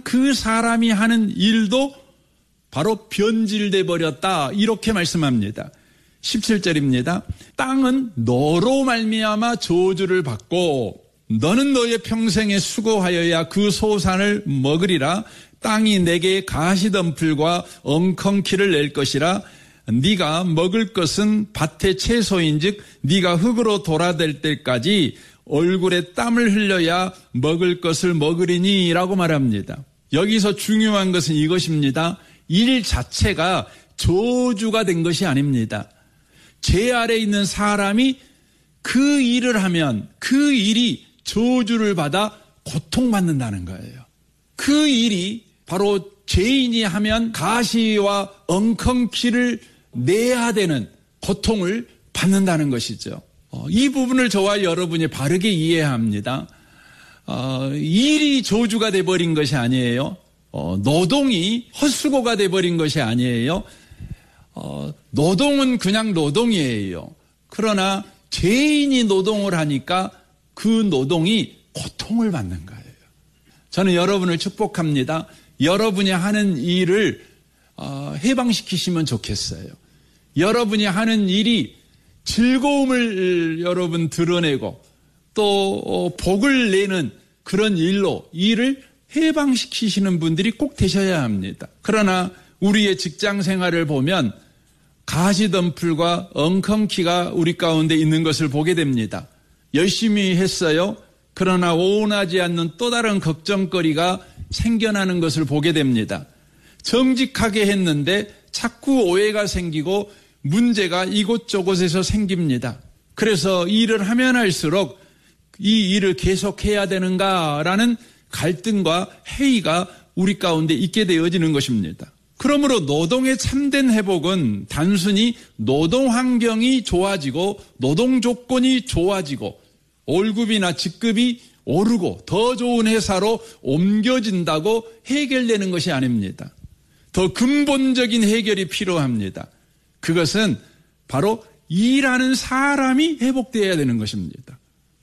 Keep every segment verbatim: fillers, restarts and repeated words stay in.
그 사람이 하는 일도 바로 변질돼 버렸다. 이렇게 말씀합니다. 십칠 절입니다. 땅은 너로 말미암아 저주를 받고 너는 너의 평생에 수고하여야 그 소산을 먹으리라. 땅이 내게 가시덤불과 엉겅퀴를 낼 것이라. 네가 먹을 것은 밭의 채소인즉 네가 흙으로 돌아댈 때까지 얼굴에 땀을 흘려야 먹을 것을 먹으리니 라고 말합니다. 여기서 중요한 것은 이것입니다. 일 자체가 저주가 된 것이 아닙니다. 제 아래에 있는 사람이 그 일을 하면 그 일이 저주를 받아 고통받는다는 거예요. 그 일이 바로 죄인이 하면 가시와 엉겅퀴를 내야 되는 고통을 받는다는 것이죠. 어, 이 부분을 저와 여러분이 바르게 이해해야 합니다. 어, 일이 저주가 돼버린 것이 아니에요. 어, 노동이 헛수고가 돼버린 것이 아니에요. 어, 노동은 그냥 노동이에요. 그러나 죄인이 노동을 하니까 그 노동이 고통을 받는 거예요. 저는 여러분을 축복합니다. 여러분이 하는 일을 어, 해방시키시면 좋겠어요. 여러분이 하는 일이 즐거움을 여러분 드러내고 또 어, 복을 내는 그런 일로 일을 해방시키시는 분들이 꼭 되셔야 합니다. 그러나 우리의 직장 생활을 보면 가시덤불과 엉겅퀴가 우리 가운데 있는 것을 보게 됩니다. 열심히 했어요. 그러나 원하지 않는 또 다른 걱정거리가 생겨나는 것을 보게 됩니다. 정직하게 했는데 자꾸 오해가 생기고 문제가 이곳저곳에서 생깁니다. 그래서 일을 하면 할수록 이 일을 계속해야 되는가라는 갈등과 회의가 우리 가운데 있게 되어지는 것입니다. 그러므로 노동의 참된 회복은 단순히 노동 환경이 좋아지고 노동 조건이 좋아지고 월급이나 직급이 오르고 더 좋은 회사로 옮겨진다고 해결되는 것이 아닙니다. 더 근본적인 해결이 필요합니다. 그것은 바로 일하는 사람이 회복되어야 되는 것입니다.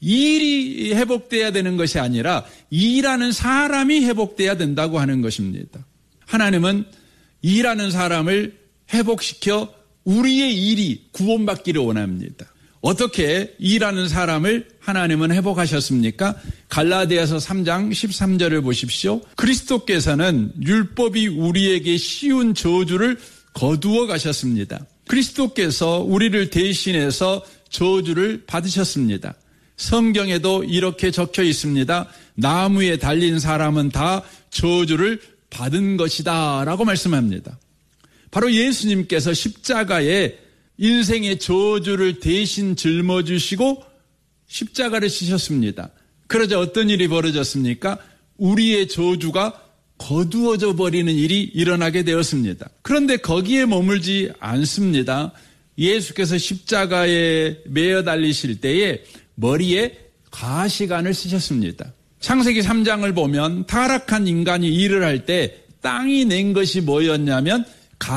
일이 회복되어야 되는 것이 아니라 일하는 사람이 회복되어야 된다고 하는 것입니다. 하나님은 일하는 사람을 회복시켜 우리의 일이 구원받기를 원합니다. 어떻게 일하는 사람을 하나님은 회복하셨습니까? 갈라디아서 삼 장 십삼 절을 보십시오. 그리스도께서는 율법이 우리에게 씌운 저주를 거두어 가셨습니다. 그리스도께서 우리를 대신해서 저주를 받으셨습니다. 성경에도 이렇게 적혀 있습니다. 나무에 달린 사람은 다 저주를 받은 것이다 라고 말씀합니다. 바로 예수님께서 십자가에 인생의 저주를 대신 짊어지시고 십자가를 지셨습니다. 그러자 어떤 일이 벌어졌습니까? 우리의 저주가 거두어져 버리는 일이 일어나게 되었습니다. 그런데 거기에 머물지 않습니다. 예수께서 십자가에 매어 달리실 때에 머리에 가시관을 쓰셨습니다. 창세기 삼 장을 보면 타락한 인간이 일을 할 때 땅이 낸 것이 뭐였냐면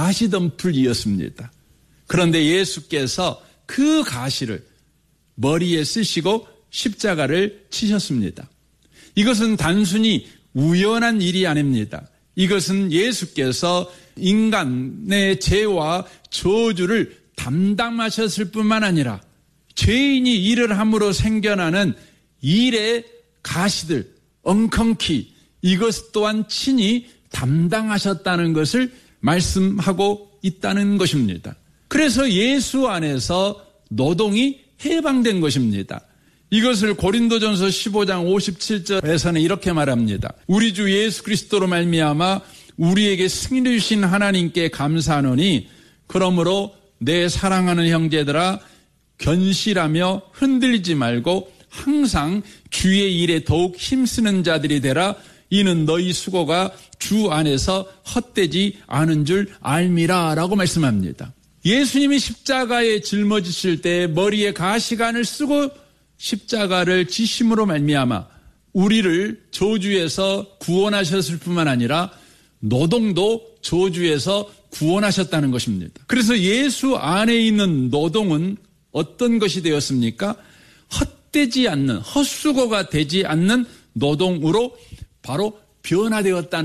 가시덤불이었습니다. 그런데 예수께서 그 가시를 머리에 쓰시고 십자가를 치셨습니다. 이것은 단순히 우연한 일이 아닙니다. 이것은 예수께서 인간의 죄와 저주를 담당하셨을 뿐만 아니라 죄인이 일을 함으로 생겨나는 일의 가시들, 엉겅퀴 이것 또한 친히 담당하셨다는 것을 말씀하고 있다는 것입니다. 그래서 예수 안에서 노동이 해방된 것입니다. 이것을 고린도전서 십오 장 오십칠 절에서는 이렇게 말합니다. 우리 주 예수 그리스도로 말미암아 우리에게 승리를 주신 하나님께 감사하노니 그러므로 내 사랑하는 형제들아 견실하며 흔들리지 말고 항상 주의 일에 더욱 힘쓰는 자들이 되라. 이는 너희 수고가 주 안에서 헛되지 않은 줄 알미라 라고 말씀합니다. 예수님이 십자가에 짊어지실 때 머리에 가시관을 쓰고 십자가를 지심으로 말미암아 우리를 저주에서 구원하셨을 뿐만 아니라 노동도 저주에서 구원하셨다는 것입니다. 그래서 예수 안에 있는 노동은 어떤 것이 되었습니까? 헛되지 않는, 헛수고가 되지 않는 노동으로 바로 변화되었다는